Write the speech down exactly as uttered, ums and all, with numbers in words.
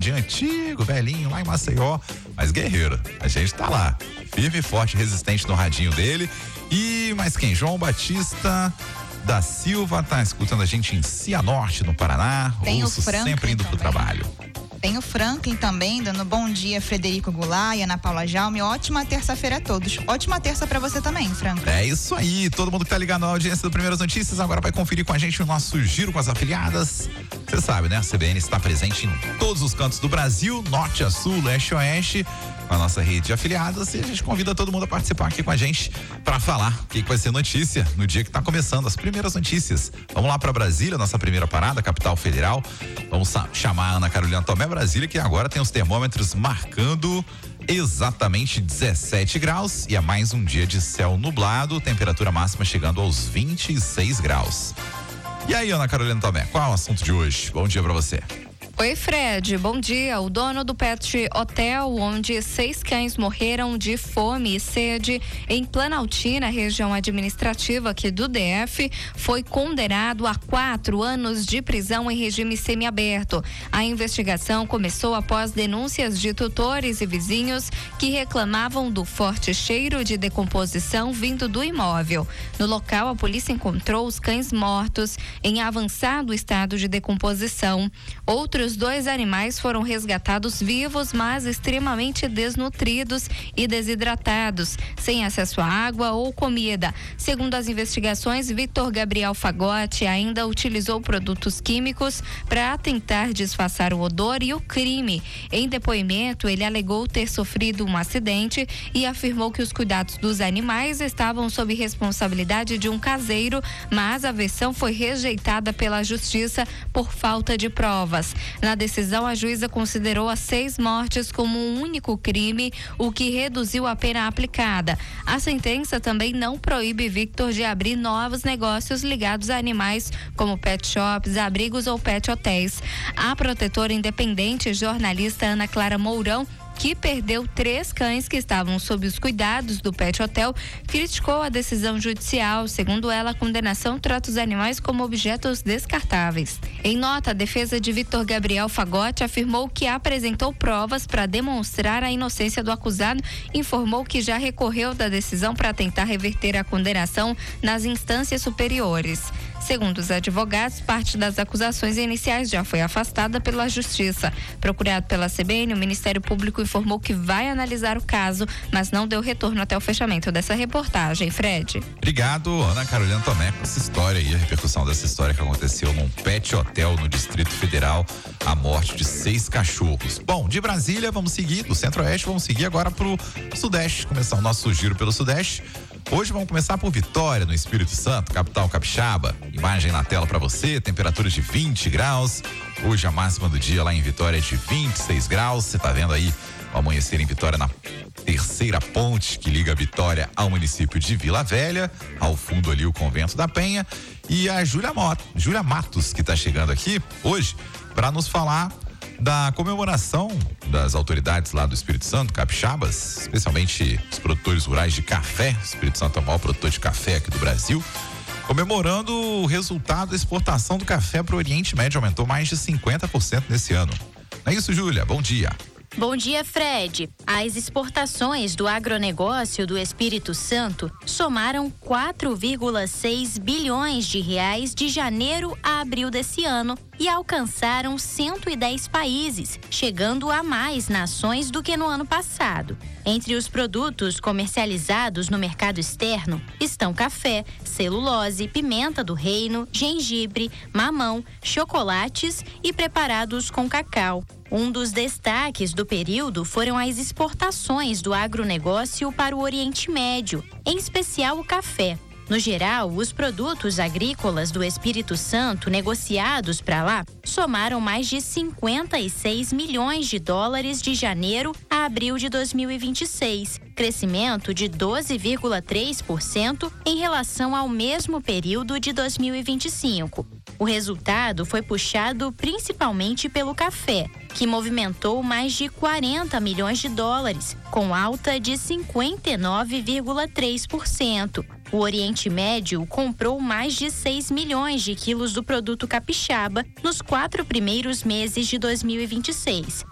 radinho antigo, velhinho, lá em Maceió, mas guerreiro. A gente tá lá, firme, forte, resistente no radinho dele. E mais quem? João Batista da Silva tá escutando a gente em Cianorte, no Paraná. Tem Ouço o Franklin sempre indo pro também. trabalho. Tem o Franklin também, dando bom dia, Frederico Goulart e Ana Paula Jaume. Ótima terça-feira a todos. Ótima terça pra você também, Franklin. É isso aí, todo mundo que tá ligado na audiência do Primeiras Notícias agora vai conferir com a gente o nosso giro com as afiliadas. Você sabe, né? A C B N está presente em todos os cantos do Brasil, norte a sul, leste a oeste, com a nossa rede de afiliadas, e a gente convida todo mundo a participar aqui com a gente para falar o que, que vai ser notícia no dia que tá começando as primeiras notícias. Vamos lá para Brasília, nossa primeira parada, capital federal. Vamos chamar a Ana Carolina Tomé, Brasília, que agora tem os termômetros marcando exatamente dezessete graus e é mais um dia de céu nublado, temperatura máxima chegando aos vinte e seis graus. E aí, Ana Carolina Tomé, qual é o assunto de hoje? Bom dia pra você. Oi, Fred, bom dia. O dono do Pet Hotel, onde seis cães morreram de fome e sede em Planaltina, região administrativa aqui do D F, foi condenado a quatro anos de prisão em regime semiaberto. A investigação começou após denúncias de tutores e vizinhos que reclamavam do forte cheiro de decomposição vindo do imóvel. No local, a polícia encontrou os cães mortos em avançado estado de decomposição. Outros Os dois animais foram resgatados vivos, mas extremamente desnutridos e desidratados, sem acesso à água ou comida. Segundo as investigações, Victor Gabriel Fagotti ainda utilizou produtos químicos para tentar disfarçar o odor e o crime. Em depoimento, ele alegou ter sofrido um acidente e afirmou que os cuidados dos animais estavam sob responsabilidade de um caseiro, mas a versão foi rejeitada pela justiça por falta de provas. Na decisão, a juíza considerou as seis mortes como um único crime, o que reduziu a pena aplicada. A sentença também não proíbe Victor de abrir novos negócios ligados a animais, como pet shops, abrigos ou pet hotéis. A protetora independente, jornalista Ana Clara Mourão, que perdeu três cães que estavam sob os cuidados do Pet Hotel, criticou a decisão judicial. Segundo ela, a condenação trata os animais como objetos descartáveis. Em nota, a defesa de Victor Gabriel Fagotti afirmou que apresentou provas para demonstrar a inocência do acusado e informou que já recorreu da decisão para tentar reverter a condenação nas instâncias superiores. Segundo os advogados, parte das acusações iniciais já foi afastada pela Justiça. Procurado pela C B N, o Ministério Público informou que vai analisar o caso, mas não deu retorno até o fechamento dessa reportagem. Fred. Obrigado, Ana Carolina Tomé, com essa história aí, a repercussão dessa história que aconteceu num pet hotel no Distrito Federal, a morte de seis cachorros. Bom, de Brasília, vamos seguir, do Centro-Oeste, vamos seguir agora pro Sudeste, começar o nosso giro pelo Sudeste. Hoje vamos começar por Vitória, no Espírito Santo, capital capixaba. Imagem na tela para você, temperatura de vinte graus. Hoje a máxima do dia lá em Vitória é de vinte e seis graus. Você tá vendo aí o amanhecer em Vitória na terceira ponte que liga Vitória ao município de Vila Velha. Ao fundo ali o Convento da Penha. E a Júlia Mot- Júlia Matos, que tá chegando aqui hoje para nos falar da comemoração das autoridades lá do Espírito Santo, capixabas, especialmente os produtores rurais de café. O Espírito Santo é o maior produtor de café aqui do Brasil, comemorando o resultado da exportação do café para o Oriente Médio, aumentou mais de cinquenta por cento nesse ano. Não é isso, Júlia? Bom dia. Bom dia, Fred. As exportações do agronegócio do Espírito Santo somaram quatro vírgula seis bilhões de reais de janeiro a abril desse ano e alcançaram cento e dez países, chegando a mais nações do que no ano passado. Entre os produtos comercializados no mercado externo estão café, celulose, pimenta do reino, gengibre, mamão, chocolates e preparados com cacau. Um dos destaques do período foram as exportações do agronegócio para o Oriente Médio, em especial o café. No geral, os produtos agrícolas do Espírito Santo negociados para lá somaram mais de cinquenta e seis milhões de dólares de janeiro a abril de dois mil e vinte e seis, crescimento de doze vírgula três por cento em relação ao mesmo período de dois mil e vinte e cinco. O resultado foi puxado principalmente pelo café, que movimentou mais de quarenta milhões de dólares, com alta de cinquenta e nove vírgula três por cento. O Oriente Médio comprou mais de seis milhões de quilos do produto capixaba nos quatro primeiros meses de dois mil e vinte e seis.